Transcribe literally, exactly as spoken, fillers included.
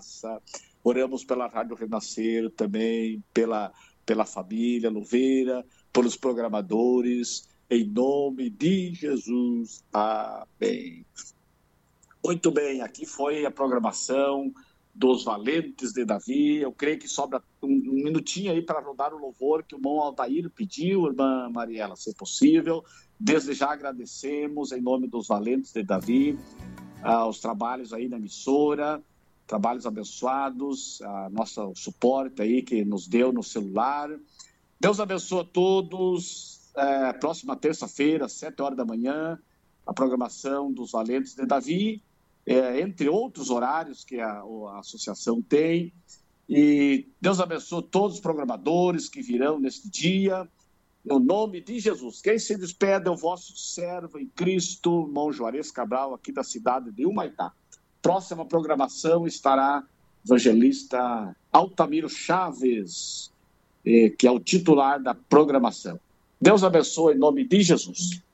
graça. Oramos pela Rádio Renascer também, pela, pela família Louveira, pelos programadores, em nome de Jesus. Amém. Muito bem, aqui foi a programação dos Valentes de Davi. Eu creio que sobra um, um minutinho aí para rodar o louvor que o irmão Altair pediu, irmã Mariela, se possível. Desde já agradecemos em nome dos Valentes de Davi ah, os trabalhos aí na emissora, trabalhos abençoados, a nossa o suporte aí que nos deu no celular. Deus abençoe a todos. É, próxima terça-feira, às sete horas da manhã, a programação dos Valentes de Davi. É, entre outros horários que a, a associação tem. E Deus abençoe todos os programadores que virão neste dia, no nome de Jesus. Quem se despede é o vosso servo em Cristo, irmão Juarez Cabral, aqui da cidade de Humaitá. Próxima programação estará o evangelista Altamiro Chaves, eh, que é o titular da programação. Deus abençoe em nome de Jesus.